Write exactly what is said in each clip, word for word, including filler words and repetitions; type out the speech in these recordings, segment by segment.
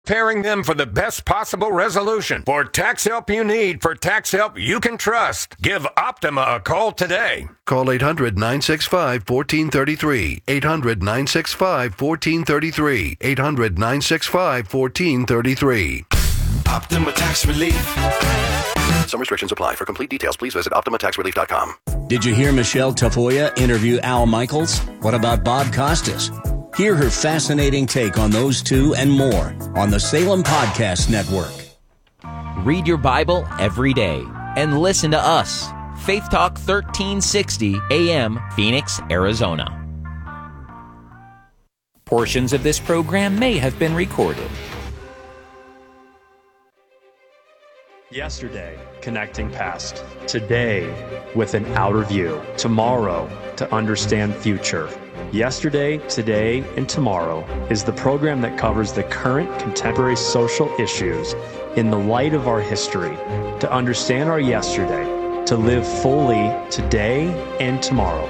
Preparing them for the best possible resolution. For tax help you need, for tax help you can trust, give Optima a call today. Call eight hundred, nine six five, one four three three. eight hundred, nine six five, one four three three. eight hundred, nine six five, one four three three. Optima Tax Relief. Some restrictions apply. For complete details, please visit optima tax relief dot com. Did you hear Michelle Tafoya interview Al Michaels? What about Bob Costas? Hear her fascinating take on those two and more on the Salem Podcast Network. Read your Bible every day and listen to us. Faith Talk thirteen sixty A M, Phoenix, Arizona. Portions of this program may have been recorded. Yesterday, connecting past. Today, with an outer view. Tomorrow, to understand future. Yesterday, Today, and Tomorrow is the program that covers the current contemporary social issues in the light of our history, to understand our yesterday, to live fully today and tomorrow.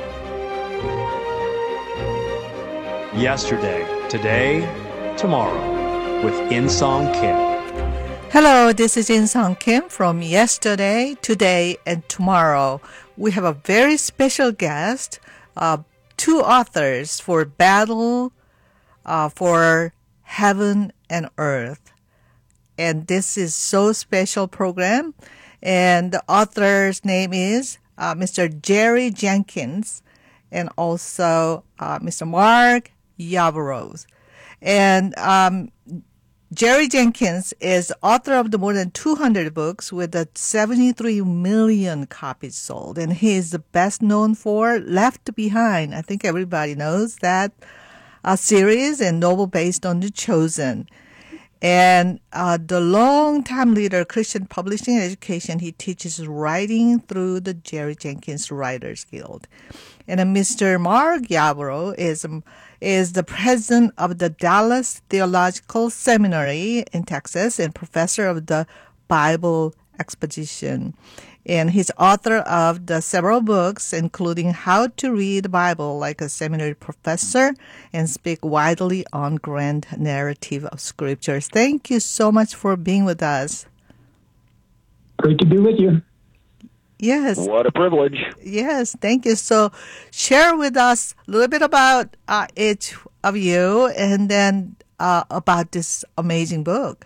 Yesterday, Today, Tomorrow with In-Song Kim. Hello, this is In-Song Kim from Yesterday, Today, and Tomorrow. We have a very special guest, uh, two authors for Battle uh, for Heaven and Earth. And this is so special program. And the author's name is uh, Mister Jerry Jenkins and also uh, Mister Mark Yarbrough. And um, Jerry Jenkins is author of the more than two hundred books with the seventy-three million copies sold. And he is the best known for Left Behind. I think everybody knows that uh, series and novel based on The Chosen. And uh, the long-time leader, Christian Publishing and Education, he teaches writing through the Jerry Jenkins Writers Guild. And uh, Mister Mark Yarbrough is um, is the president of the Dallas Theological Seminary in Texas and professor of the Bible Exposition. And he's author of the several books, including How to Read the Bible Like a Seminary Professor and Speak Widely on Grand Narrative of Scriptures. Thank you so much for being with us. Great to be with you. Yes. What a privilege. Yes, thank you. So share with us a little bit about uh, each of you and then uh, about this amazing book.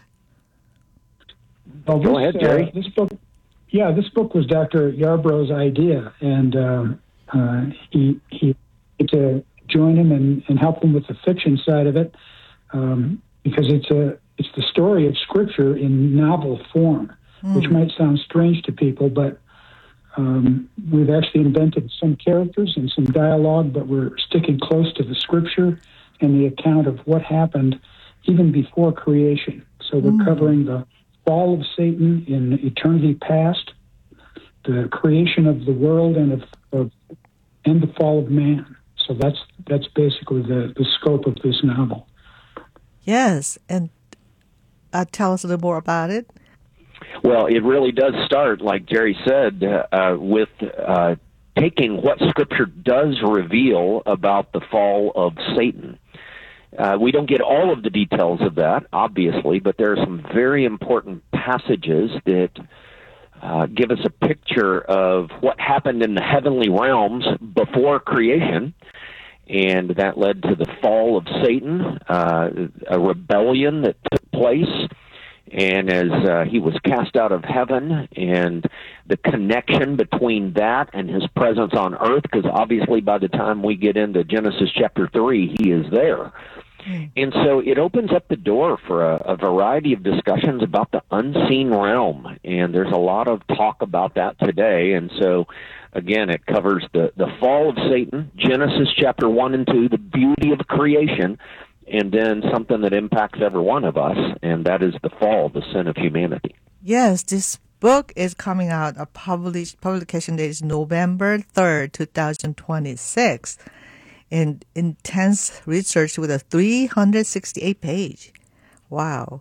Well, this, Go ahead, Jerry. Uh, this book, yeah, this book was Doctor Yarbrough's idea, and um, uh, he he had to join him and, and help him with the fiction side of it um, because it's a it's the story of Scripture in novel form, mm. which might sound strange to people, but Um, we've actually invented some characters and some dialogue, but we're sticking close to the Scripture and the account of what happened even before creation. So we're mm. covering the fall of Satan in eternity past, the creation of the world and of, of and the fall of man. So that's that's basically the, the scope of this novel. Yes, and uh, tell us a little more about it. Well, it really does start, like Jerry said, uh, with uh, taking what Scripture does reveal about the fall of Satan. Uh, we don't get all of the details of that, obviously, but there are some very important passages that uh, give us a picture of what happened in the heavenly realms before creation, and that led to the fall of Satan, uh, a rebellion that took place. And as uh, he was cast out of heaven, and the connection between that and his presence on earth, because obviously by the time we get into Genesis chapter three, he is there. Mm. And so it opens up the door for a, a variety of discussions about the unseen realm, and there's a lot of talk about that today. And so, again, it covers the, the fall of Satan, Genesis chapter one and two, the beauty of creation, and then something that impacts every one of us, and that is the fall, the sin of humanity. Yes, this book is coming out. A published publication date is November third, twenty twenty-six. And intense research with a three hundred sixty-eight page. Wow.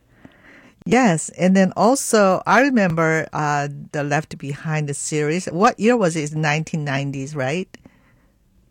Yes, and then also I remember uh, the Left Behind the series. What year was it? nineteen nineties, right?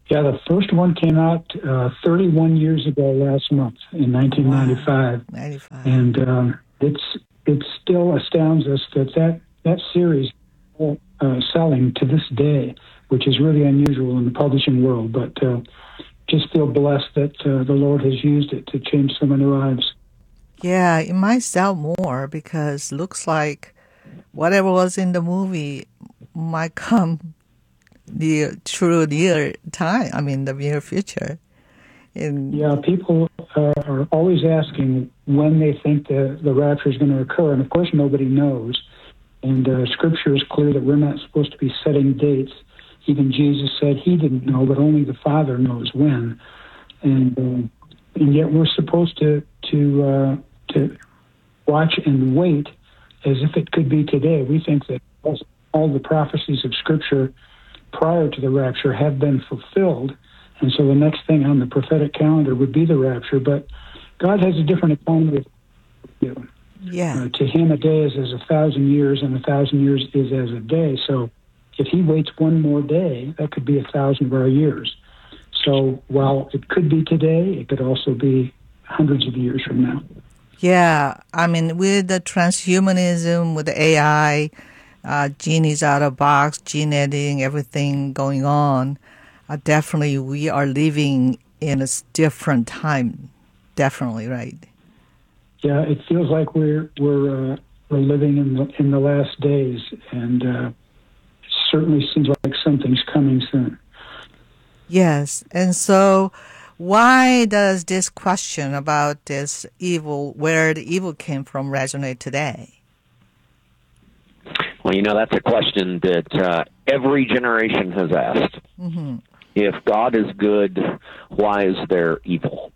Yeah, the first one came out uh, thirty-one years ago last month in nineteen ninety-five. Wow. ninety-five. And um, it's it still astounds us that that, that series is uh, selling to this day, which is really unusual in the publishing world. But uh, just feel blessed that uh, the Lord has used it to change so many lives. Yeah, it might sell more because looks like whatever was in the movie might come near true near time. I mean, the near future. And yeah, people uh, are always asking when they think the, the rapture is going to occur, and of course nobody knows. And uh, Scripture is clear that we're not supposed to be setting dates. Even Jesus said he didn't know, but only the Father knows when. And uh, and yet we're supposed to to uh, to watch and wait as if it could be today. We think that all the prophecies of Scripture prior to the rapture have been fulfilled, and so the next thing on the prophetic calendar would be the rapture. But God has a different economy. You. Yeah. Uh, to him, a day is as a thousand years, and a thousand years is as a day. So if he waits one more day, that could be a thousand of our years. So while it could be today, it could also be hundreds of years from now. Yeah, I mean, with the transhumanism, with the A I, uh, genies out of box, gene editing, everything going on, uh, definitely we are living in a different time. Definitely, right? Yeah, it feels like we're we're uh, we're living in the in the last days, and uh, it certainly seems like something's coming soon. Yes, and so why does this question about this evil, where the evil came from, resonate today? Well, you know, that's a question that uh, every generation has asked. Mm-hmm. If God is good, why is there evil?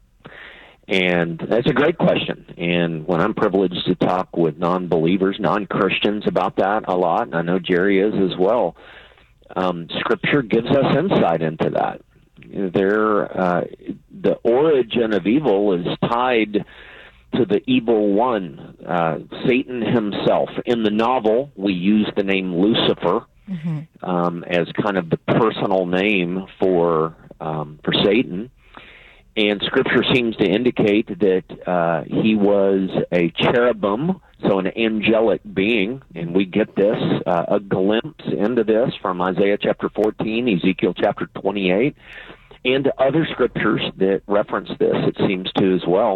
And that's a great question. And when I'm privileged to talk with non-believers, non-Christians about that a lot, and I know Jerry is as well, um, Scripture gives us insight into that. There, uh, the origin of evil is tied to the evil one, uh, Satan himself. In the novel, we use the name Lucifer mm-hmm. um, as kind of the personal name for um, for Satan. And Scripture seems to indicate that uh, he was a cherubim, so an angelic being, and we get this, uh, a glimpse into this from Isaiah chapter fourteen, Ezekiel chapter twenty-eight, and other Scriptures that reference this, it seems to as well.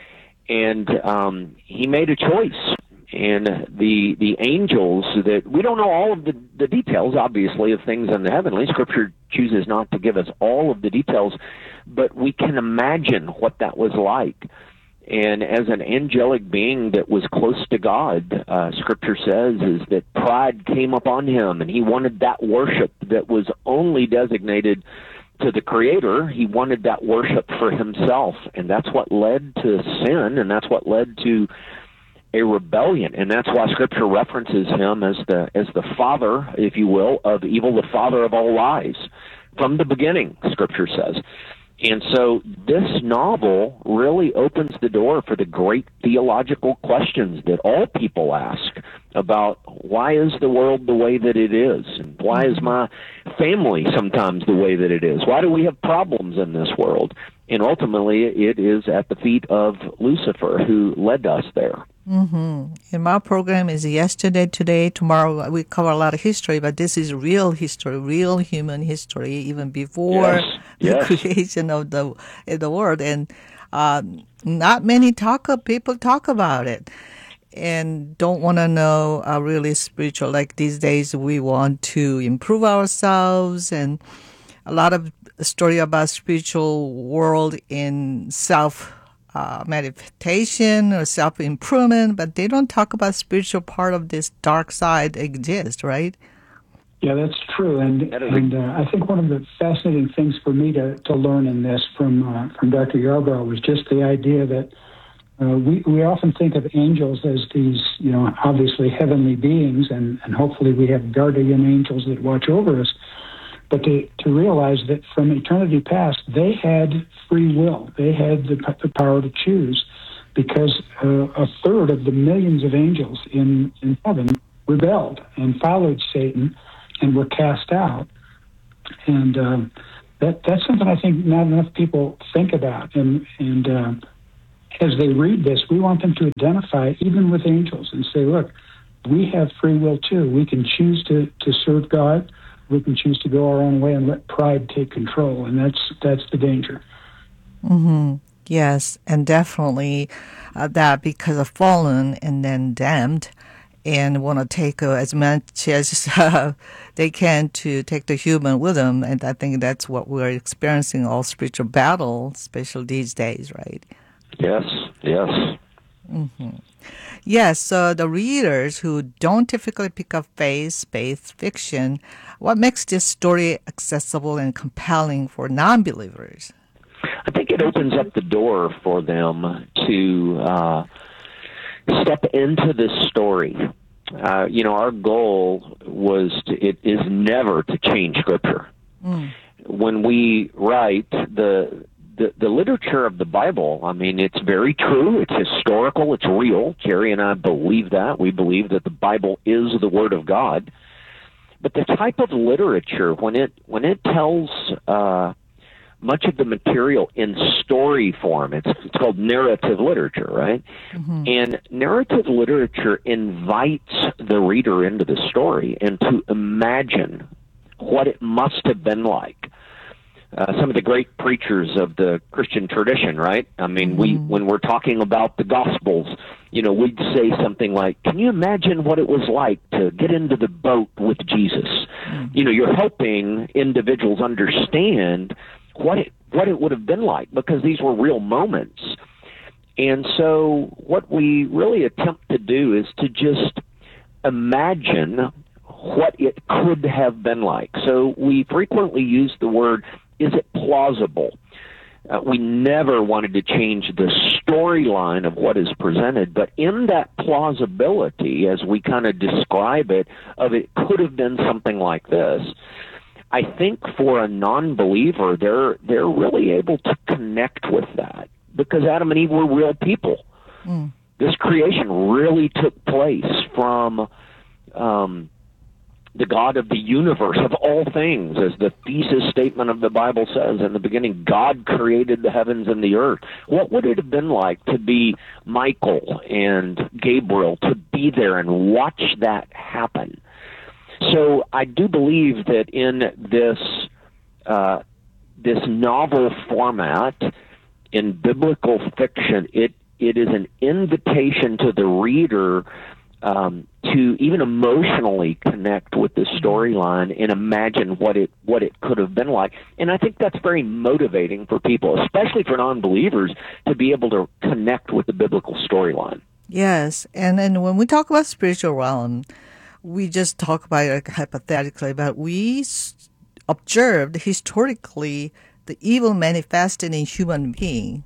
And um, he made a choice. And the the angels that we don't know all of the, the details, obviously, of things in the heavenly. Scripture chooses not to give us all of the details, but we can imagine what that was like. And as an angelic being that was close to God, uh, Scripture says is that pride came upon him, and he wanted that worship that was only designated to the Creator. He wanted that worship for himself, and that's what led to sin, and that's what led to a rebellion, and that's why Scripture references him as the as the father, if you will, of evil, the father of all lies. From the beginning, Scripture says. And so this novel really opens the door for the great theological questions that all people ask about why is the world the way that it is? And why is my family sometimes the way that it is? Why do we have problems in this world? And ultimately, it is at the feet of Lucifer who led us there. Mm-hmm. And my program is yesterday, today, tomorrow. We cover a lot of history, but this is real history, real human history, even before yes. the yes. creation of the the world. And um, not many talk people talk about it, and don't want to know uh, really spiritual. Like these days, we want to improve ourselves, and a lot of story about spiritual world in self. Uh, meditation or self-improvement, but they don't talk about spiritual part of this dark side exists, right? Yeah, that's true. And and uh, I think one of the fascinating things for me to, to learn in this from uh, from Doctor Yarbrough was just the idea that uh, we, we often think of angels as these, you know, obviously heavenly beings, and, and hopefully we have guardian angels that watch over us. But to, to realize that from eternity past, they had free will. They had the, the power to choose, because uh, a third of the millions of angels in, in heaven rebelled and followed Satan and were cast out. And uh, that that's something I think not enough people think about. And and uh, as they read this, we want them to identify even with angels and say, look, we have free will too. We can choose to, to serve God. We can choose to go our own way and let pride take control. And that's that's the danger. Mm-hmm. Yes, and definitely uh, that because of fallen and then damned, and want to take uh, as much as uh, they can to take the human with them. And I think that's what we're experiencing, all spiritual battle, especially these days, right? Yes, yes. Mm-hmm. Yes, so the readers who don't typically pick up faith-based fiction, what makes this story accessible and compelling for non-believers? I think it opens up the door for them to uh, step into this story. Uh, you know, our goal was to, it is never to change Scripture. Mm. When we write the, the the literature of the Bible, I mean, it's very true. It's historical. It's real. Jerry and I believe that. We believe that the Bible is the Word of God. But the type of literature, when it when it tells uh, much of the material in story form, it's, it's called narrative literature, right? Mm-hmm. And narrative literature invites the reader into the story and to imagine what it must have been like. Uh, some of the great preachers of the Christian tradition, right? I mean, mm-hmm. we when we're talking about the Gospels, you know, we'd say something like, can you imagine what it was like to get into the boat with Jesus? Mm-hmm. You know, you're helping individuals understand what it, what it would have been like, because these were real moments. And so what we really attempt to do is to just imagine what it could have been like. So we frequently use the word, is it plausible? Uh, we never wanted to change the storyline of what is presented, but in that plausibility, as we kind of describe it, of it could have been something like this, I think for a non-believer, they're they're really able to connect with that, because Adam and Eve were real people. Mm. This creation really took place from um, the God of the universe, of all things, as the thesis statement of the Bible says. In the beginning, God created the heavens and the earth. What would it have been like to be Michael and Gabriel, to be there and watch that happen? So I do believe that in this uh, this novel format, in biblical fiction, it it is an invitation to the reader um, to even emotionally connect with the storyline and imagine what it what it could have been like. And I think that's very motivating for people, especially for non-believers, to be able to connect with the biblical storyline. Yes, and then when we talk about spiritual realm, we just talk about it hypothetically, but we observed historically the evil manifested in human being.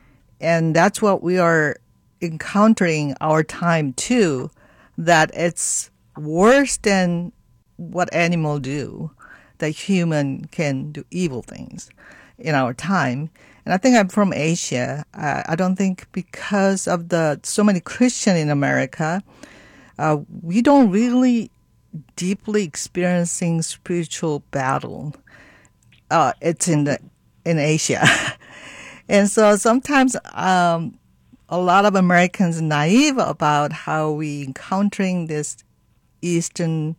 And that's what we are encountering our time too, that it's worse than what animals do, that human can do evil things in our time. And I think I'm from Asia. I, I don't think because of the so many Christians in America, Uh, we don't really deeply experiencing spiritual battle. Uh, it's in the in Asia, and so sometimes um, a lot of Americans are naive about how we encountering this Eastern.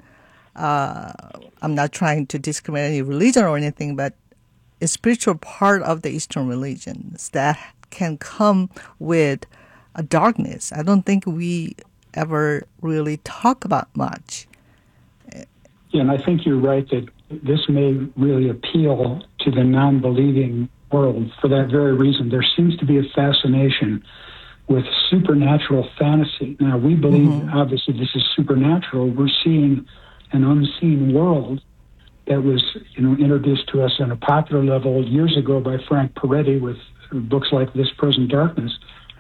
Uh, I'm not trying to discriminate any religion or anything, but a spiritual part of the Eastern religions that can come with a darkness. I don't think we ever really talk about much. Yeah, and I think you're right that this may really appeal to the non-believing world for that very reason. There seems to be a fascination with supernatural fantasy. Now, we believe, mm-hmm. obviously, this is supernatural. We're seeing an unseen world that was, you know, introduced to us on a popular level years ago by Frank Peretti with books like This Present Darkness.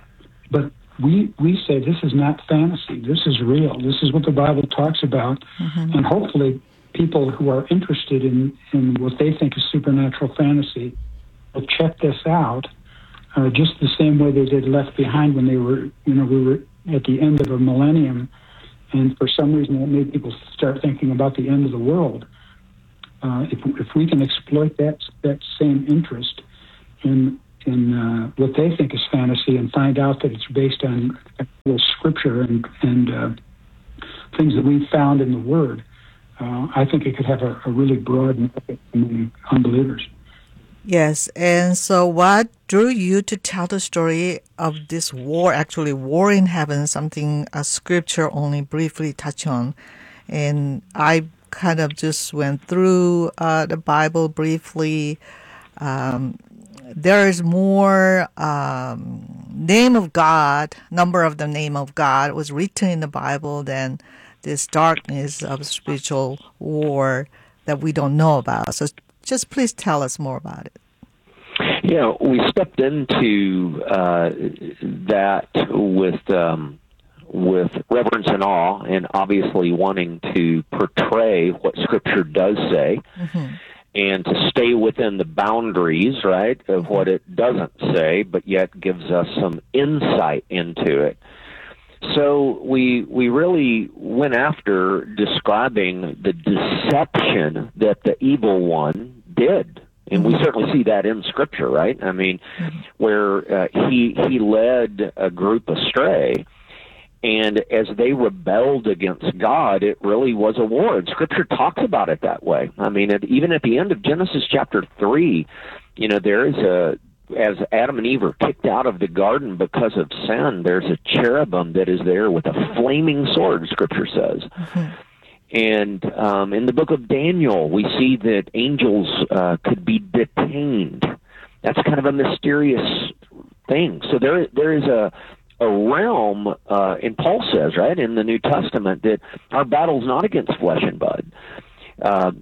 But We we say this is not fantasy. This is real. This is what the Bible talks about. Mm-hmm. And hopefully people who are interested in, in what they think is supernatural fantasy will check this out uh, just the same way they did Left Behind when they were, you know, we were at the end of a millennium. And for some reason that made people start thinking about the end of the world. uh, if if we can exploit that that same interest in in uh, what they think is fantasy and find out that it's based on actual scripture and and uh, things that we found in the Word, uh, I think it could have a, a really broad market among unbelievers. Yes, and so what drew you to tell the story of this war, actually war in heaven, something a scripture only briefly touched on? And I kind of just went through uh, the Bible briefly. Um, there is more um, name of God, number of the name of God was written in the Bible than this darkness of spiritual war that we don't know about. So just please tell us more about it. Yeah, we stepped into uh, that with um, with reverence and awe, and obviously wanting to portray what Scripture does say, mm-hmm. and to stay within the boundaries, right, of what it doesn't say, but yet gives us some insight into it. So we we really went after describing the deception that the evil one did. And we certainly see that in Scripture, right? I mean, where uh, he he led a group astray, and as they rebelled against God, it really was a war. And Scripture talks about it that way. I mean, it, even at the end of Genesis chapter three, you know, there is a, as Adam and Eve are kicked out of the garden because of sin, there's a cherubim that is there with a flaming sword, Scripture says. Mm-hmm. And um, in the book of Daniel, we see that angels uh, could be detained. That's kind of a mysterious thing. So there, there is a a realm, uh, and Paul says, right, in the New Testament, that our battle's not against flesh and blood. Uh,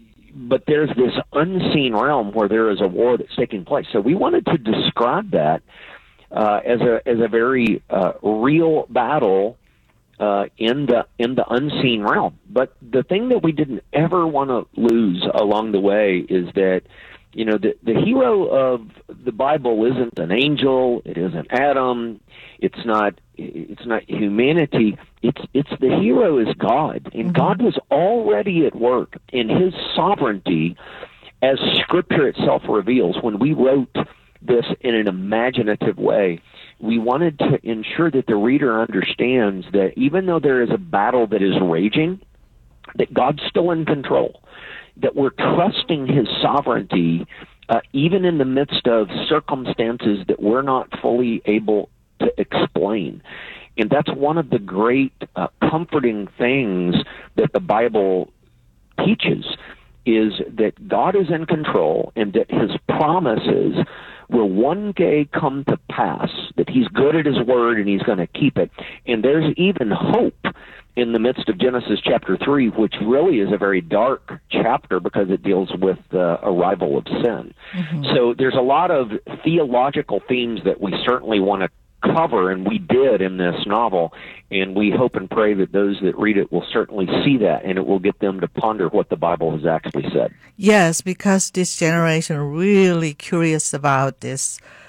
but there's this unseen realm where there is a war that's taking place. So we wanted to describe that uh, as a as a very uh, real battle Uh, in the in the unseen realm. But the thing that we didn't ever want to lose along the way is that, you know, the the hero of the Bible isn't an angel, it isn't Adam, it's not it's not humanity. It's it's the hero is God, and mm-hmm. God was already at work in His sovereignty, as Scripture itself reveals. When we wrote this in an imaginative way, we wanted to ensure that the reader understands that even though there is a battle that is raging, that God's still in control, that we're trusting His sovereignty uh, even in the midst of circumstances that we're not fully able to explain. And that's one of the great uh, comforting things that the Bible teaches, is that God is in control and that His promises will one day come to pass, that He's good at His word and He's going to keep it. And there's even hope in the midst of Genesis chapter three, which really is a very dark chapter because it deals with the arrival of sin. Mm-hmm. So there's a lot of theological themes that we certainly want to cover, and we did in this novel, and we hope and pray that those that read it will certainly see that, and it will get them to ponder what the Bible has actually said. Yes, because this generation are really curious about this,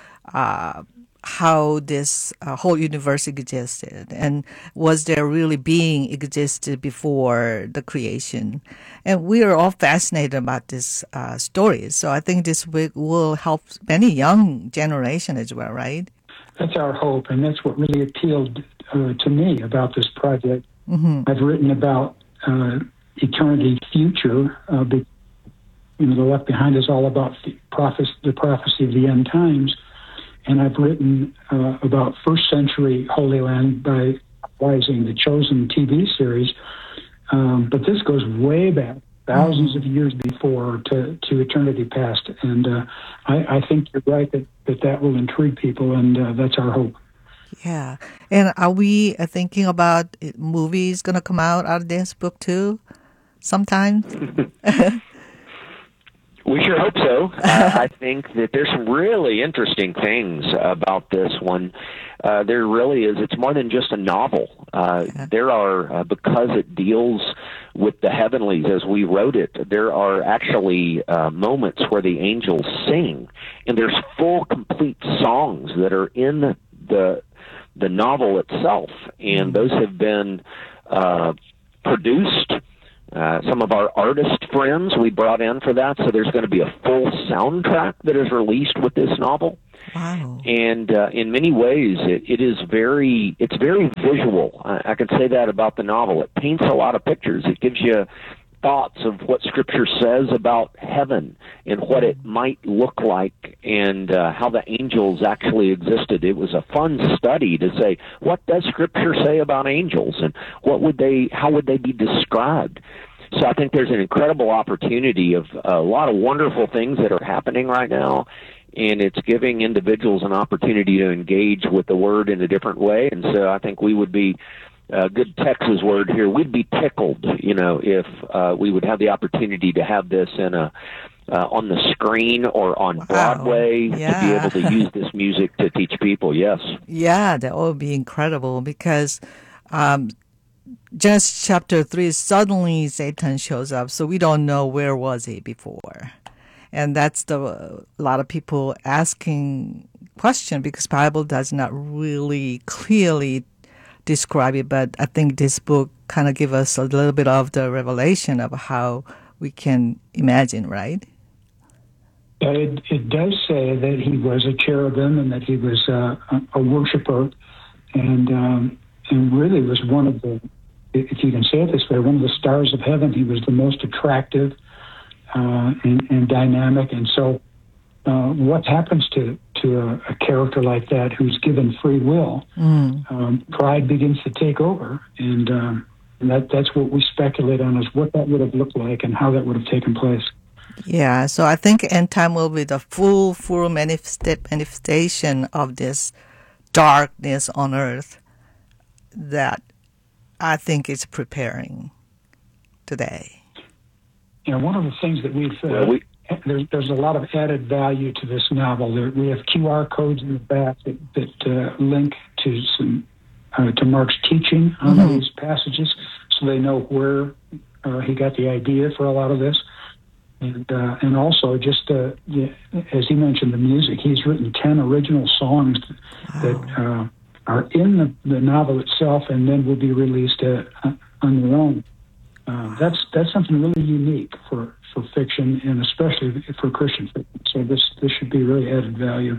uh, how this uh, whole universe existed, and was there really being existed before the creation? And we are all fascinated about this uh, story, so I think this will help many young generation as well, right? That's our hope, and that's what really appealed uh, to me about this project. Mm-hmm. I've written about uh, eternity future. Uh, be, you know, the Left Behind is all about the prophecy, the prophecy of the end times, and I've written uh, about first century Holy Land by Rising, the Chosen T V series. Um, but this goes way back, thousands mm-hmm. of years before to, to eternity past, and uh, I, I think you're right that that, that will intrigue people, and uh, that's our hope. Yeah, and are we uh, thinking about movies going to come out out of this book too, sometime? We sure hope so. uh, I think that there's some really interesting things about this one. Uh, there really is. It's more than just a novel. Uh, yeah. There are, uh, because it deals with the heavenlies as we wrote it, there are actually uh, moments where the angels sing, and there's full, complete songs that are in the the novel itself, and those have been uh, produced Uh, some of our artist friends we brought in for that, so there's going to be a full soundtrack that is released with this novel. Wow. And uh, in many ways, it, it is very, it's very visual. I, I can say that about the novel. It paints a lot of pictures. It gives you thoughts of what Scripture says about heaven and what it might look like and uh, how the angels actually existed. It was a fun study to say, what does Scripture say about angels and what would they, how would they be described? So I think there's an incredible opportunity of a lot of wonderful things that are happening right now, and it's giving individuals an opportunity to engage with the Word in a different way. And so I think we would be, uh, good Texas word here, we'd be tickled, you know, if uh, we would have the opportunity to have this in a uh, on the screen or on wow. Broadway yeah. to be able to use this music to teach people. Yes. Yeah, that would be incredible because um, Genesis chapter three, suddenly Satan shows up, so we don't know where was he before. And that's the a lot of people asking question because Bible does not really clearly describe it, but I think this book kind of gives us a little bit of the revelation of how we can imagine, right? It, it does say that he was a cherubim and that he was uh, a, a worshiper, and um, and really was one of the, if you can say it this way, one of the stars of heaven. He was the most attractive uh, and, and dynamic, and so uh, what happens to to a, a character like that who's given free will? Mm. Um, pride begins to take over, and, um, and that that's what we speculate on is what that would have looked like and how that would have taken place. Yeah, so I think end time will be the full, full manifest- manifestation of this darkness on earth that I think is preparing today. You know, one of the things that we've, uh, well, we, there's, there's a lot of added value to this novel. There, we have Q R codes in the back that, that uh, link to some uh, to Mark's teaching on mm-hmm. these passages, so they know where uh, he got the idea for a lot of this. And uh, and also, just uh, yeah, as he mentioned, the music. He's written ten original songs wow. that uh, are in the, the novel itself, and then will be released uh, on their own. Uh, that's that's something really unique for, for fiction, and especially for Christian fiction. So this this should be really added value.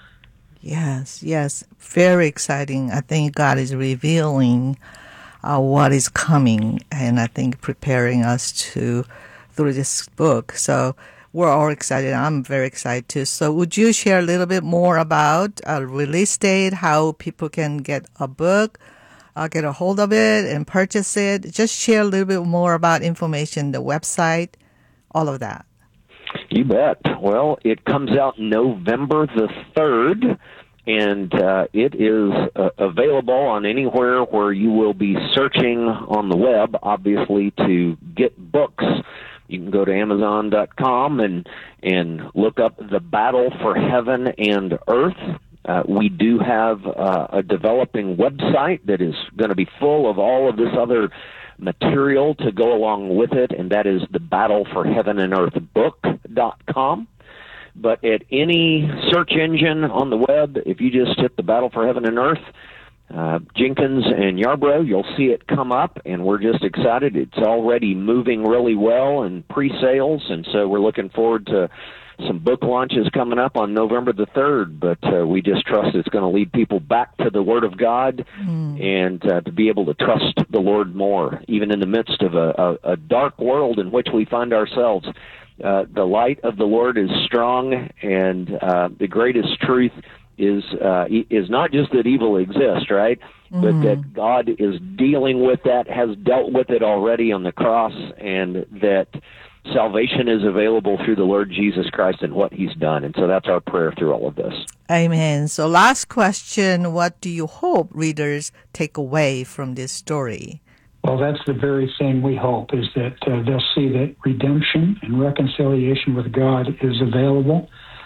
Yes, yes, very exciting. I think God is revealing uh, what is coming, and I think preparing us to. Through this book. So we're all excited. I'm very excited too. So would you share a little bit more about a release date, how people can get a book, uh, get a hold of it and purchase it? Just share a little bit more about information, the website, all of that. You bet. Well, it comes out November the third, and uh, it is uh, available on anywhere where you will be searching on the web, obviously, to get books. You can go to Amazon dot com and and look up The Battle for Heaven and Earth. Uh, we do have uh, a developing website that is going to be full of all of this other material to go along with it, and that is The Battle for Heaven and Earth book dot com. But at any search engine on the web, if you just hit The Battle for Heaven and Earth, Uh, Jenkins and Yarbrough, you'll see it come up, and we're just excited. It's already moving really well in pre-sales, and so we're looking forward to some book launches coming up on November the third, but uh, we just trust it's going to lead people back to the Word of God mm. and uh, to be able to trust the Lord more, even in the midst of a, a, a dark world in which we find ourselves. Uh, the light of the Lord is strong, and uh, the greatest truth is uh, is not just that evil exists, right? Mm-hmm. But that God is dealing with that, has dealt with it already on the cross, and that salvation is available through the Lord Jesus Christ and what He's done. And so that's our prayer through all of this. Amen. So last question, what do you hope readers take away from this story? Well, that's the very thing we hope, is that uh, they'll see that redemption and reconciliation with God is available.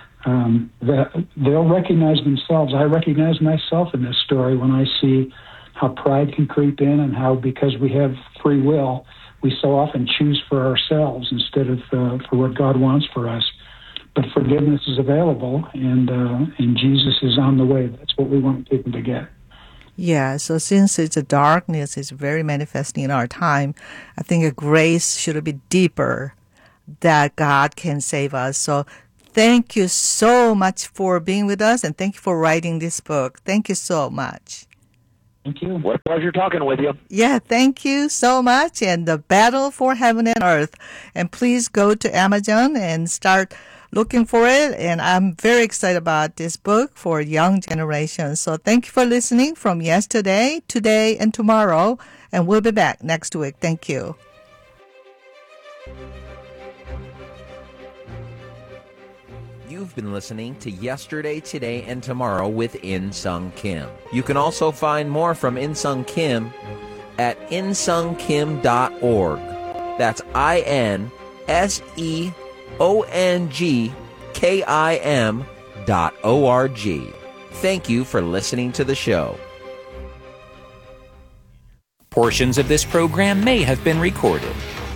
Um, that they'll recognize themselves. I recognize myself in this story when I see how pride can creep in and how, because we have free will, we so often choose for ourselves instead of uh, for what God wants for us. But forgiveness is available, and uh, and Jesus is on the way. That's what we want people to get. Yeah, so since it's a darkness is very manifesting in our time, I think a grace should be deeper that God can save us. So thank you so much for being with us, and thank you for writing this book. Thank you so much. Thank you. What a pleasure talking with you. Yeah, thank you so much. And the battle for heaven and earth. And please go to Amazon and start looking for it. And I'm very excited about this book for young generations. So thank you for listening from yesterday, today, and tomorrow. And we'll be back next week. Thank you. You've been listening to Yesterday, Today, and Tomorrow with In Sung Kim. You can also find more from In Sung Kim at in sung kim dot org. That's I N S E O N G K I M dot O R G. Thank you for listening to the show. Portions of this program may have been recorded.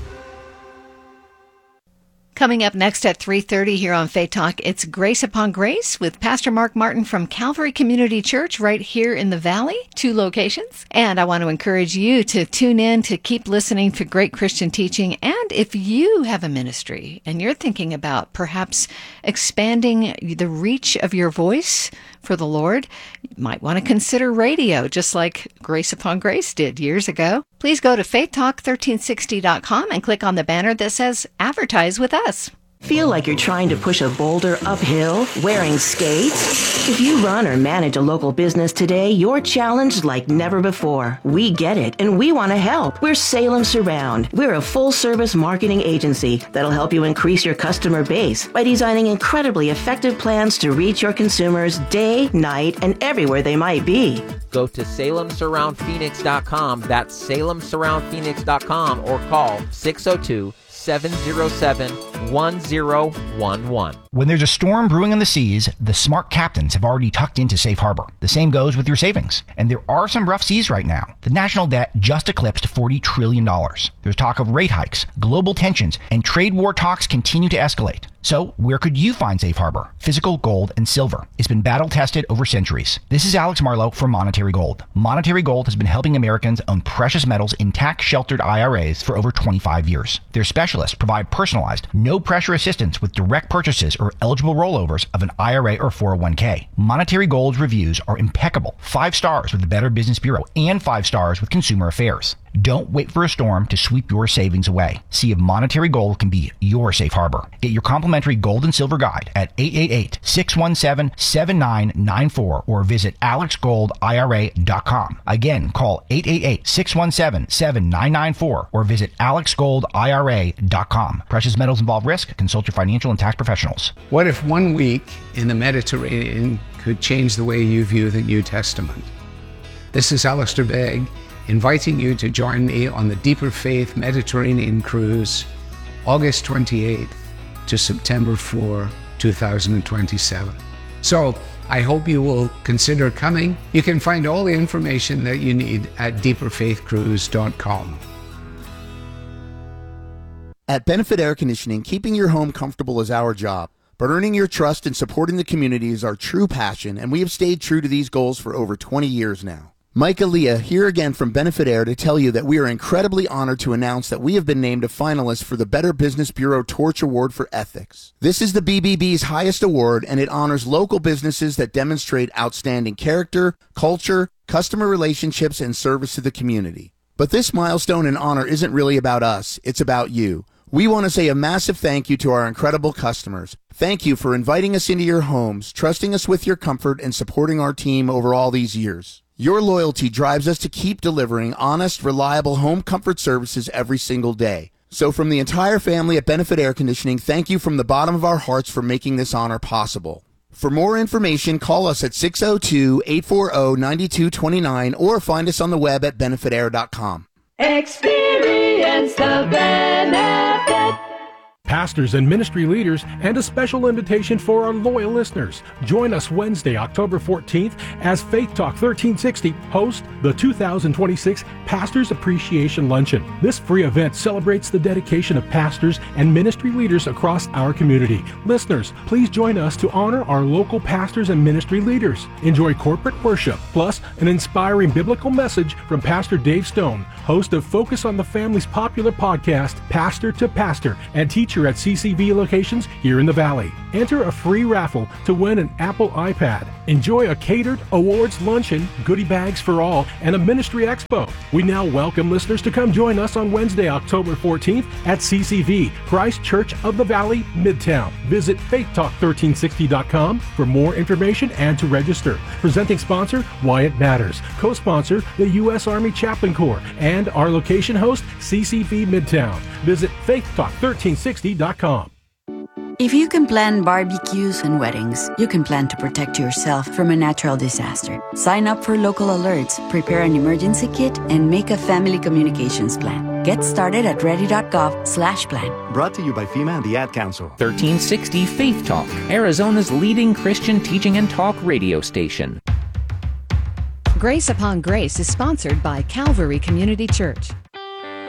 Coming up next at three thirty here on Faith Talk, it's Grace Upon Grace with Pastor Mark Martin from Calvary Community Church right here in the Valley, two locations. And I want to encourage you to tune in to keep listening to great Christian teaching. And if you have a ministry and you're thinking about perhaps expanding the reach of your voice for the Lord, you might want to consider radio, just like Grace Upon Grace did years ago. Please go to faith talk thirteen sixty dot com and click on the banner that says Advertise with Us. Feel like you're trying to push a boulder uphill wearing skates? If you run or manage a local business today, you're challenged like never before. We get it, and we want to help. We're Salem Surround. We're a full-service marketing agency that'll help you increase your customer base by designing incredibly effective plans to reach your consumers day, night, and everywhere they might be. Go to salem surround phoenix dot com. That's salem surround phoenix dot com or call six oh two, seven oh seven, one oh one one. When there's a storm brewing on the seas, the smart captains have already tucked into safe harbor. The same goes with your savings. And there are some rough seas right now. The national debt just eclipsed forty trillion dollars. There's talk of rate hikes, global tensions, and trade war talks continue to escalate. So where could you find safe harbor? Physical gold and silver. It's been battle tested over centuries. This is Alex Marlowe for Monetary Gold. Monetary Gold has been helping Americans own precious metals in tax-sheltered I R As for over twenty-five years. Their specialists provide personalized, no-pressure assistance with direct purchases or eligible rollovers of an I R A or four oh one k. Monetary Gold's reviews are impeccable. Five stars with the Better Business Bureau and five stars with Consumer Affairs. Don't wait for a storm to sweep your savings away. See if Monetary Gold can be your safe harbor. Get your complimentary gold and silver guide at eight eight eight, six one seven, seven nine nine four or visit alex gold I R A dot com. Again, call eight eight eight, six one seven, seven nine nine four or visit alex gold I R A dot com. Precious metals involve risk. Consult your financial and tax professionals. What if one week in the Mediterranean could change the way you view the New Testament? This is Alistair Begg, inviting you to join me on the Deeper Faith Mediterranean Cruise, August twenty-eighth to September fourth, two thousand twenty-seven. So I hope you will consider coming. You can find all the information that you need at deeper faith cruise dot com. At Benefit Air Conditioning, keeping your home comfortable is our job. But earning your trust and supporting the community is our true passion, and we have stayed true to these goals for over twenty years now. Mike Aaliyah here again from Benefit Air to tell you that we are incredibly honored to announce that we have been named a finalist for the Better Business Bureau Torch Award for Ethics. This is the B B B's highest award, and it honors local businesses that demonstrate outstanding character, culture, customer relationships, and service to the community. But this milestone and honor isn't really about us, it's about you. We want to say a massive thank you to our incredible customers. Thank you for inviting us into your homes, trusting us with your comfort, and supporting our team over all these years. Your loyalty drives us to keep delivering honest, reliable home comfort services every single day. So from the entire family at Benefit Air Conditioning, thank you from the bottom of our hearts for making this honor possible. For more information, call us at six oh two, eight four oh, nine two two nine or find us on the web at benefit air dot com. Experience the benefit. pastors and ministry leaders, and a special invitation for our loyal listeners. Join us Wednesday, October fourteenth, as Faith Talk thirteen sixty hosts the two thousand twenty-six Pastors Appreciation Luncheon. This free event celebrates the dedication of pastors and ministry leaders across our community. Listeners, please join us to honor our local pastors and ministry leaders. Enjoy corporate worship, plus an inspiring biblical message from Pastor Dave Stone, host of Focus on the Family's popular podcast, Pastor to Pastor, and teacher at C C V locations here in the Valley. Enter a free raffle to win an Apple iPad. Enjoy a catered awards luncheon, goodie bags for all, and a ministry expo. We now welcome listeners to come join us on Wednesday, October fourteenth at C C V, Christ Church of the Valley, Midtown. Visit faith talk thirteen sixty dot com for more information and to register. Presenting sponsor, Why It Matters. Co-sponsor, the U S Army Chaplain Corps, and our location host, C C V Midtown. Visit faith talk thirteen sixty dot com. If you can plan barbecues and weddings, you can plan to protect yourself from a natural disaster. Sign up for local alerts, prepare an emergency kit, and make a family communications plan. Get started at ready.gov slash plan. Brought to you by FEMA and the Ad Council. thirteen sixty Faith Talk, Arizona's leading Christian teaching and talk radio station. Grace Upon Grace is sponsored by Calvary Community Church.